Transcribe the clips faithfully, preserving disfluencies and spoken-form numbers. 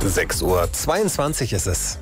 sechs Uhr zweiundzwanzig ist es.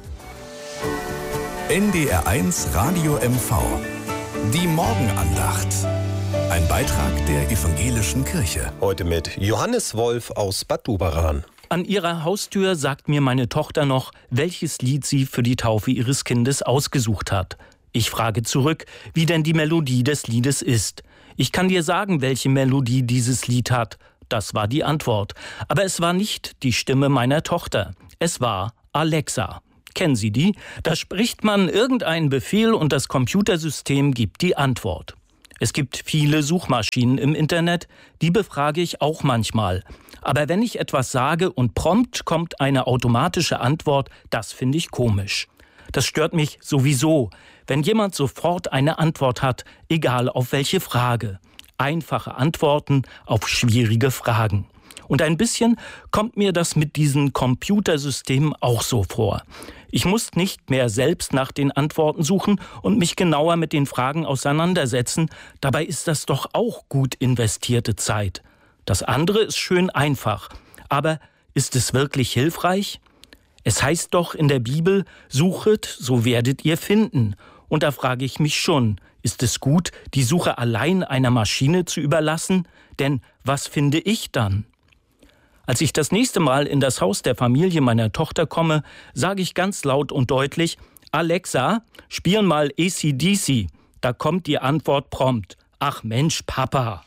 N D R eins Radio M V. Die Morgenandacht. Ein Beitrag der Evangelischen Kirche. Heute mit Johannes Wolf aus Bad Doberan. An ihrer Haustür sagt mir meine Tochter noch, welches Lied sie für die Taufe ihres Kindes ausgesucht hat. Ich frage zurück, wie denn die Melodie des Liedes ist. Ich kann dir sagen, welche Melodie dieses Lied hat. Das war die Antwort. Aber es war nicht die Stimme meiner Tochter. Es war Alexa. Kennen Sie die? Da spricht man irgendeinen Befehl und das Computersystem gibt die Antwort. Es gibt viele Suchmaschinen im Internet, die befrage ich auch manchmal. Aber wenn ich etwas sage und prompt kommt eine automatische Antwort, das finde ich komisch. Das stört mich sowieso, wenn jemand sofort eine Antwort hat, egal auf welche Frage. Einfache Antworten auf schwierige Fragen. Und ein bisschen kommt mir das mit diesen Computersystemen auch so vor. Ich muss nicht mehr selbst nach den Antworten suchen und mich genauer mit den Fragen auseinandersetzen. Dabei ist das doch auch gut investierte Zeit. Das andere ist schön einfach. Aber ist es wirklich hilfreich? Es heißt doch in der Bibel, suchet, so werdet ihr finden. Und da frage ich mich schon, ist es gut, die Suche allein einer Maschine zu überlassen? Denn was finde ich dann? Als ich das nächste Mal in das Haus der Familie meiner Tochter komme, sage ich ganz laut und deutlich, Alexa, spiel mal A C D C. Da kommt die Antwort prompt. Ach Mensch, Papa.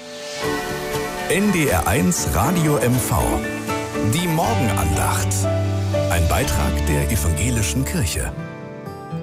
N D R eins Radio M V. Die Morgenandacht. Ein Beitrag der Evangelischen Kirche.